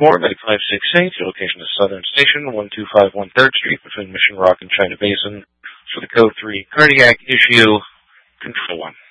More, 9568. Your location is Southern Station, 1251 3rd Street between Mission Rock and China Basin for the Code 3 cardiac issue control 1.